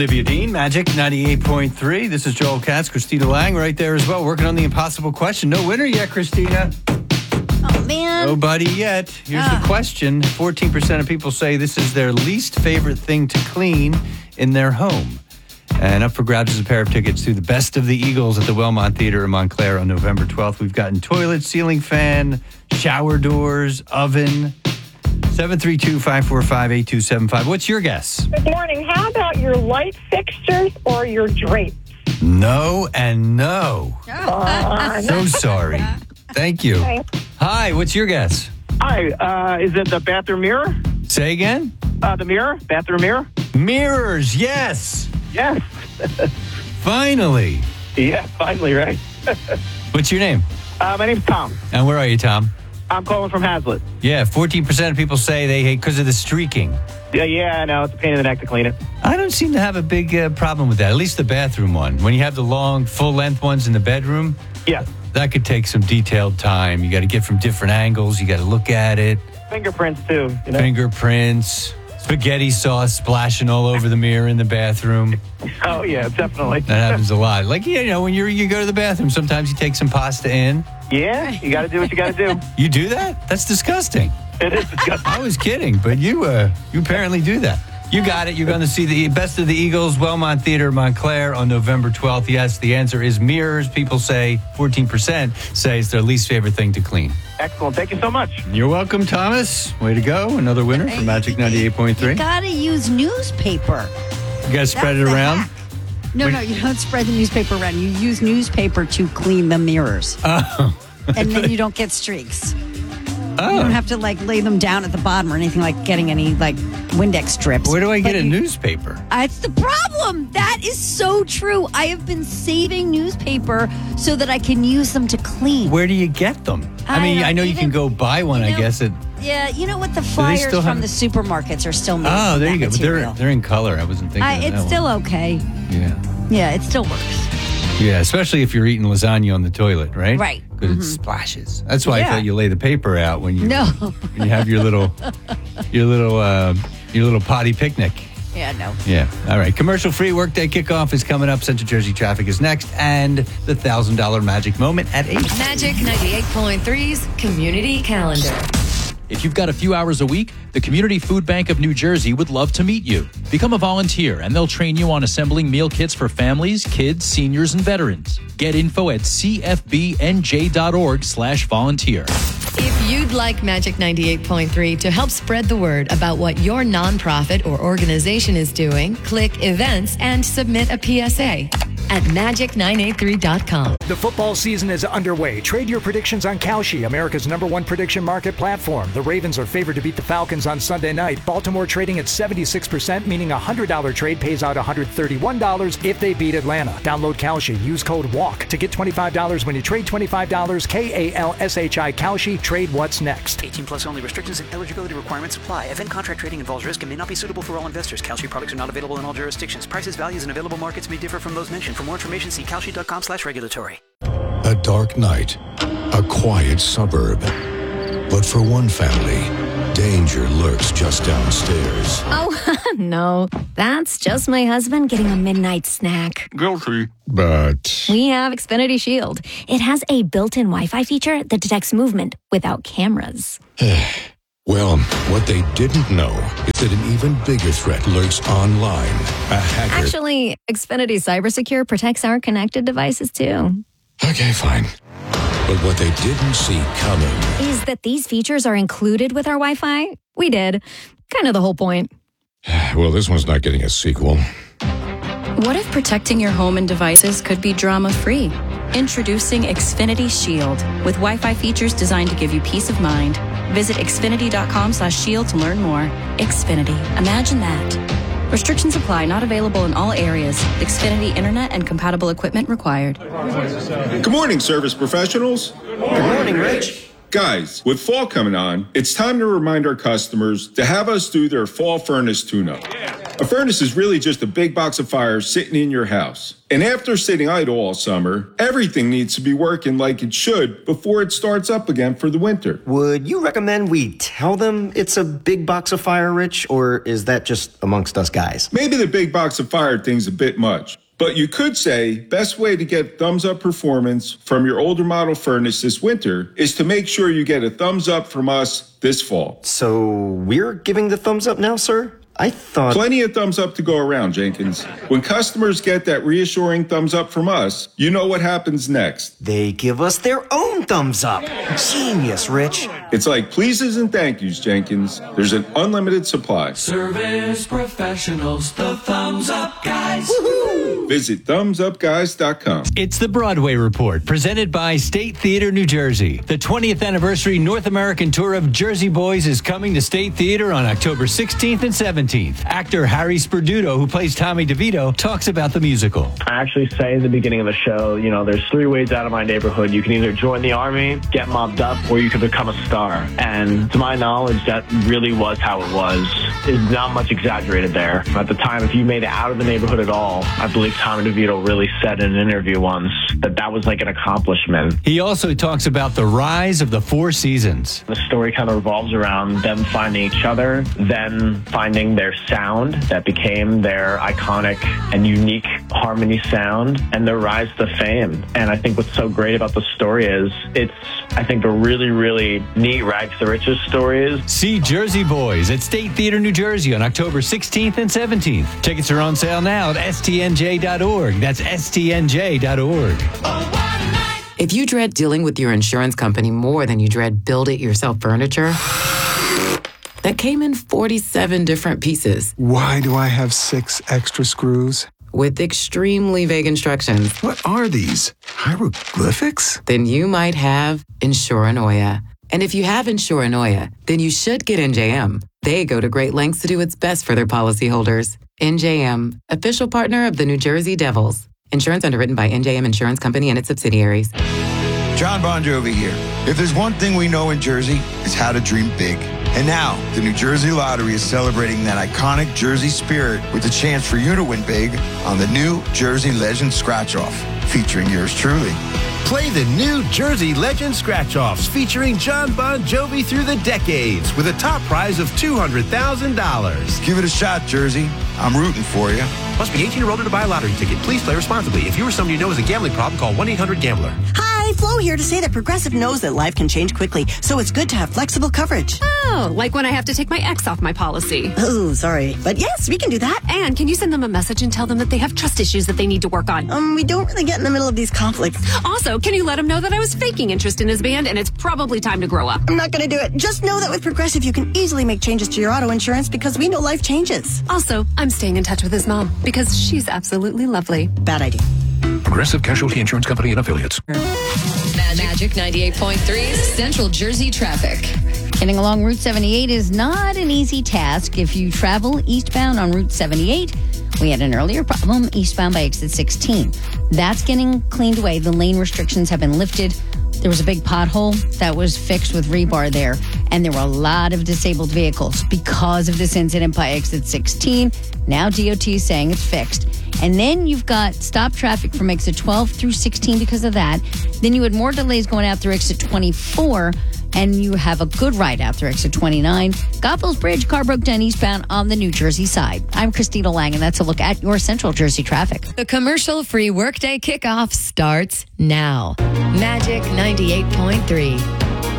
Olivia Dean, Magic 98.3. This is Joel Katz, Christina Lang right there as well, working on the impossible question. No winner yet, Christina. Oh, man. Nobody yet. Here's the question. 14% of people say this is their least favorite thing to clean in their home. And up for grabs is a pair of tickets to the Best of the Eagles at the Wellmont Theater in Montclair on November 12th. We've gotten toilet, ceiling fan, shower doors, oven. 732-545-8275. What's your guess? Good morning. How about your light fixtures or your drapes? No and no. So sorry. Thank you. Okay. Hi, what's your guess? Hi, is it the bathroom mirror? Say again? The mirror? Bathroom mirror? Mirrors, yes. Yes. Finally. Yeah, finally, right? What's your name? My name's Tom. And where are you, Tom? I'm calling from Hazlitt. Yeah, 14% of people say they hate because of the streaking. Yeah, I know. It's a pain in the neck to clean it. I don't seem to have a big problem with that, at least the bathroom one. When you have the long, full-length ones in the bedroom, Yeah. that could take some detailed time. You got to get from different angles. You got to look at it. Fingerprints, too. You know? Fingerprints, spaghetti sauce splashing all over the mirror in the bathroom. Oh, yeah, definitely. That happens a lot. Like, you know, when you go to the bathroom, sometimes you take some pasta in. Yeah, you got to do what you got to do. You do that? That's disgusting. It is disgusting. I was kidding, but you apparently do that. You got it. You're going to see the Best of the Eagles, Wellmont Theater, Montclair on November 12th. Yes, the answer is mirrors. People say 14% say it's their least favorite thing to clean. Excellent. Thank you so much. You're welcome, Thomas. Way to go. Another winner for Magic 98.3. You gotta use newspaper. You guys spread it That's the around? hack. No, you don't spread the newspaper around. You use newspaper to clean the mirrors. Oh. And then you don't get streaks. Oh. You don't have to lay them down at the bottom or anything like getting any Windex strips. Where do I get But a newspaper? It's the problem. That is so true. I have been saving newspaper so that I can use them to clean. Where do you get them? I mean, I know you can go buy one, I guess. Yeah, you know what? The they flyers still from have- the supermarkets are still made Oh, from there that you go. But material. they're in color. I wasn't thinking of that It's still one. okay. Yeah. Yeah, it still works. Yeah, especially if you're eating lasagna on the toilet, right? Right. Because it splashes. That's why I Yeah. thought you lay the paper out when you No. when you have your little potty picnic. Yeah, no. Yeah. All right. Commercial free workday kickoff is coming up. Central Jersey traffic is next, and the $1,000 magic moment at 8. Magic 98.3's Community Calendar. If you've got a few hours a week, the Community Food Bank of New Jersey would love to meet you. Become a volunteer, and they'll train you on assembling meal kits for families, kids, seniors, and veterans. Get info at cfbnj.org/volunteer. If you'd like Magic 98.3 to help spread the word about what your nonprofit or organization is doing, click Events and submit a PSA at magic983.com. The football season is underway. Trade your predictions on Kalshi, America's #1 prediction market platform. The Ravens are favored to beat the Falcons on Sunday night. Baltimore trading at 76%, meaning a $100 trade pays out $131 if they beat Atlanta. Download Kalshi. Use code WALK to get $25 when you trade $25. KALSHI Kalshi. Trade what's next. 18 plus only. Restrictions and eligibility requirements apply. Event contract trading involves risk and may not be suitable for all investors. Kalshi products are not available in all jurisdictions. Prices, values, and available markets may differ from those mentioned. For more information, see kalshi.com/regulatory. A dark night, a quiet suburb. But for one family, danger lurks just downstairs. Oh, no. That's just my husband getting a midnight snack. Guilty. But We have Xfinity Shield. It has a built-in Wi-Fi feature that detects movement without cameras. well, what they didn't know is that an even bigger threat lurks online. A hacker. Actually, Xfinity CyberSecure protects our connected devices, too. Okay, fine. But what they didn't see coming Is that these features are included with our Wi-Fi? We did. Kind of the whole point. Well, this one's not getting a sequel. What if protecting your home and devices could be drama-free? Introducing Xfinity Shield with Wi-Fi features designed to give you peace of mind. Visit xfinity.com/shield to learn more. Xfinity. Imagine that. Restrictions apply. Not available in all areas. Xfinity Internet and compatible equipment required. Good morning, service professionals. Good morning, Rich. Guys, with fall coming on, it's time to remind our customers to have us do their fall furnace tune-up. A furnace is really just a big box of fire sitting in your house. And after sitting idle all summer, everything needs to be working like it should before it starts up again for the winter. Would you recommend we tell them it's a big box of fire, Rich, or is that just amongst us guys? Maybe the big box of fire thing's a bit much. But you could say, best way to get thumbs up performance from your older model furnace this winter is to make sure you get a thumbs up from us this fall. So we're giving the thumbs up now, sir? I thought... Plenty of thumbs up to go around, Jenkins. When customers get that reassuring thumbs up from us, you know what happens next. They give us their own thumbs up. Genius, Rich. It's like pleases and thank yous, Jenkins. There's an unlimited supply. Service professionals, the thumbs up guys. Woo-hoo! Visit thumbsupguys.com. It's the Broadway Report, presented by State Theater, New Jersey. The 20th anniversary North American tour of Jersey Boys is coming to State Theater on October 16th and 17th. Actor Harry Sperduto, who plays Tommy DeVito, talks about the musical. I actually say at the beginning of the show, there's 3 ways out of my neighborhood. You can either join the army, get mobbed up, or you can become a star. And to my knowledge, that really was how it was. It's not much exaggerated there. At the time, if you made it out of the neighborhood at all, I believe Tommy DeVito really said in an interview once that was like an accomplishment. He also talks about the rise of the 4 seasons. The story kind of revolves around them finding each other, then finding their sound that became their iconic and unique harmony sound, and their rise to fame. And I think what's so great about the story is it's, I think, a really, really neat rags to riches story is. See Jersey Boys at State Theater, New Jersey on October 16th and 17th. Tickets are on sale now at stnj.org. That's stnj.org. If you dread dealing with your insurance company more than you dread build-it-yourself furniture, that came in 47 different pieces. Why do I have 6 extra screws? With extremely vague instructions. What are these? Hieroglyphics? Then you might have Insuranoia. And if you have Insuranoia, then you should get NJM. They go to great lengths to do what's best for their policyholders. NJM, official partner of the New Jersey Devils. Insurance underwritten by NJM Insurance Company and its subsidiaries. John Bon Jovi here. If there's one thing we know in Jersey, it's how to dream big. And now, the New Jersey Lottery is celebrating that iconic Jersey spirit with a chance for you to win big on the New Jersey Legend Scratch-Off, featuring yours truly. Play the New Jersey Legend Scratch-Offs featuring John Bon Jovi through the decades with a top prize of $200,000. Give it a shot, Jersey. I'm rooting for you. Must be 18 or older to buy a lottery ticket. Please play responsibly. If you or someone you know has a gambling problem, call 1-800-GAMBLER. Hi, Flo here to say that Progressive knows that life can change quickly, so it's good to have flexible coverage. Oh, like when I have to take my ex off my policy. Oh, sorry. But yes, we can do that. And can you send them a message and tell them that they have trust issues that they need to work on? We don't really get in the middle of these conflicts. Also, can you let them know that I was faking interest in his band and it's probably time to grow up? I'm not going to do it. Just know that with Progressive, you can easily make changes to your auto insurance because we know life changes. Also, I'm staying in touch with his mom because she's absolutely lovely. Bad idea. Progressive Casualty Insurance Company and Affiliates. Magic 98.3 Central Jersey traffic. Getting along Route 78 is not an easy task. If you travel eastbound on Route 78, we had an earlier problem eastbound by exit 16. That's getting cleaned away. The lane restrictions have been lifted. There was a big pothole that was fixed with rebar there, and there were a lot of disabled vehicles because of this incident by exit 16. Now DOT is saying it's fixed. And then you've got stop traffic from exit 12 through 16 because of that. Then you had more delays going out through exit 24, and you have a good ride out through exit 29. Goethals Bridge, car broke down eastbound on the New Jersey side. I'm Christina Lang, and that's a look at your Central Jersey traffic. The commercial-free workday kickoff starts now. Magic 98.3.